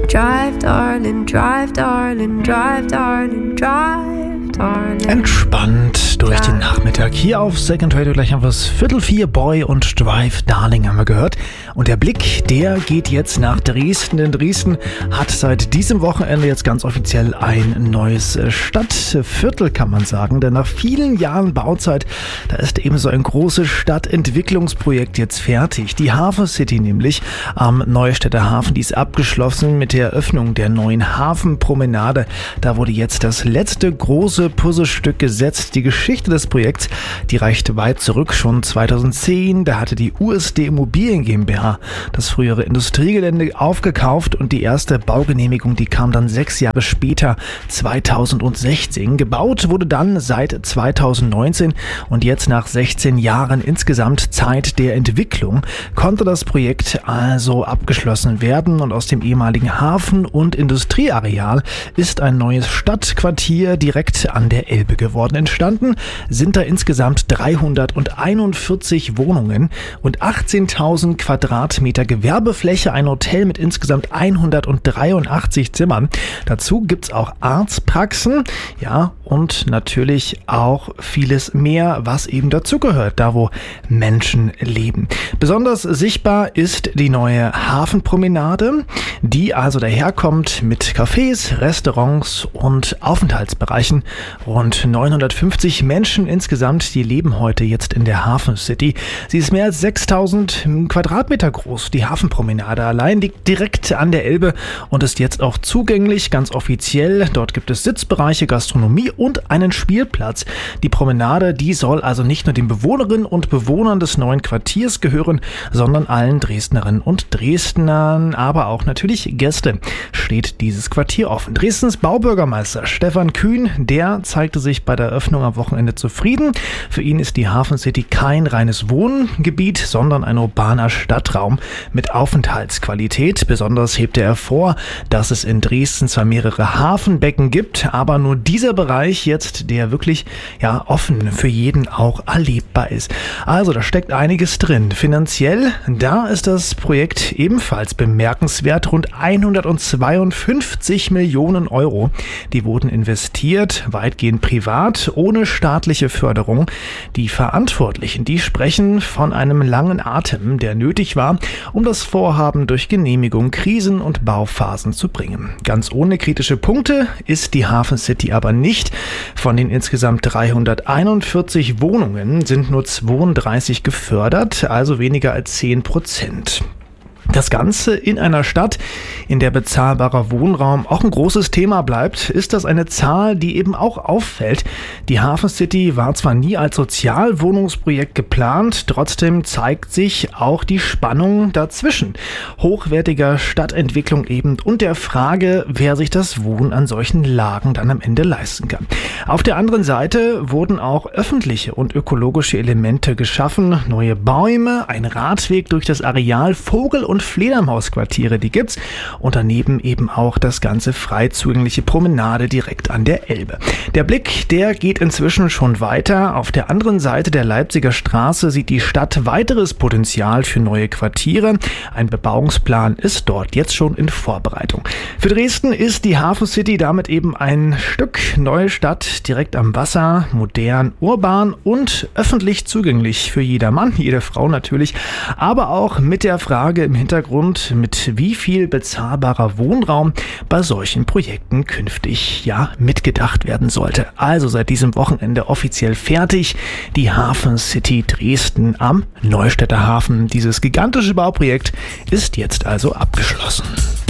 Drive, darling, drive, darling, drive, darling, drive, darling. Entspannt durch den Nachmittag hier auf Second Radio. Gleich haben wir es 3:45, Boy und Drive, Darling haben wir gehört. Und der Blick, der geht jetzt nach Dresden. Denn Dresden hat seit diesem Wochenende jetzt ganz offiziell ein neues Stadtviertel, kann man sagen. Denn nach vielen Jahren Bauzeit, da ist eben so ein großes Stadtentwicklungsprojekt jetzt fertig. Die Hafen City nämlich am Neustädter Hafen, die ist abgeschlossen mit der Eröffnung der neuen Hafenpromenade. Da wurde jetzt das letzte große Puzzlestück gesetzt. Die Geschichte des Projekts, die reicht weit zurück, schon 2010. Da hatte die USD Immobilien GmbH das frühere Industriegelände aufgekauft und die erste Baugenehmigung, die kam dann 6 Jahre später, 2016. Gebaut wurde dann seit 2019 und jetzt nach 16 Jahren insgesamt Zeit der Entwicklung konnte das Projekt also abgeschlossen werden und aus dem ehemaligen Hafen- und Industrieareal ist ein neues Stadtquartier direkt an der Elbe geworden. Entstanden sind da insgesamt 341 Wohnungen und 18.000 Quadratmeter Gewerbefläche, ein Hotel mit insgesamt 183 Zimmern. Dazu gibt's auch Arztpraxen, ja, und natürlich auch vieles mehr, was eben dazugehört, da wo Menschen leben. Besonders sichtbar ist die neue Hafenpromenade, die also daherkommt mit Cafés, Restaurants und Aufenthaltsbereichen. Rund 950 Menschen insgesamt, die leben heute jetzt in der Hafen City. Sie ist mehr als 6.000 Quadratmeter groß. Die Hafenpromenade allein liegt direkt an der Elbe und ist jetzt auch zugänglich, ganz offiziell. Dort gibt es Sitzbereiche, Gastronomie und einen Spielplatz. Die Promenade, die soll also nicht nur den Bewohnerinnen und Bewohnern des neuen Quartiers gehören, sondern allen Dresdnerinnen und Dresdnern, aber auch natürlich Gäste steht dieses Quartier offen. Dresdens Baubürgermeister Stefan Kühn, der zeigte sich bei der Eröffnung am Wochenende zufrieden. Für ihn ist die Hafen City kein reines Wohngebiet, sondern ein urbaner Stadtraum mit Aufenthaltsqualität. Besonders hebt er hervor, dass es in Dresden zwar mehrere Hafenbecken gibt, aber nur dieser Bereich jetzt, der wirklich offen für jeden auch erlebbar ist. Also da steckt einiges drin. Finanziell, da ist das Projekt ebenfalls bemerkenswert. Rund 152 Millionen Euro, die wurden investiert, weitgehend privat, ohne staatliche Förderung. Die Verantwortlichen, die sprechen von einem langen Atem, der nötig war, um das Vorhaben durch Genehmigung, Krisen und Bauphasen zu bringen. Ganz ohne kritische Punkte ist die Hafen City aber nicht. Von den insgesamt 341 Wohnungen sind nur 32 gefördert, also weniger als 10%. Das Ganze in einer Stadt, in der bezahlbarer Wohnraum auch ein großes Thema bleibt, ist das eine Zahl, die eben auch auffällt. Die Hafen City war zwar nie als Sozialwohnungsprojekt geplant, trotzdem zeigt sich auch die Spannung dazwischen. Hochwertiger Stadtentwicklung eben und der Frage, wer sich das Wohnen an solchen Lagen dann am Ende leisten kann. Auf der anderen Seite wurden auch öffentliche und ökologische Elemente geschaffen, neue Bäume, ein Radweg durch das Areal, Vogel- und Fledermausquartiere, die gibt's und daneben eben auch das ganze frei zugängliche Promenade direkt an der Elbe. Der Blick, der geht inzwischen schon weiter. Auf der anderen Seite der Leipziger Straße sieht die Stadt weiteres Potenzial für neue Quartiere. Ein Bebauungsplan ist dort jetzt schon in Vorbereitung. Für Dresden ist die Hafen City damit eben ein Stück neue Stadt direkt am Wasser, modern, urban und öffentlich zugänglich für jedermann, jede Frau natürlich, aber auch mit der Frage im Hintergrund, mit wie viel bezahlbarer Wohnraum bei solchen Projekten künftig mitgedacht werden sollte. Also seit diesem Wochenende offiziell fertig, die Hafen City Dresden am Neustädter Hafen. Dieses gigantische Bauprojekt ist jetzt also abgeschlossen.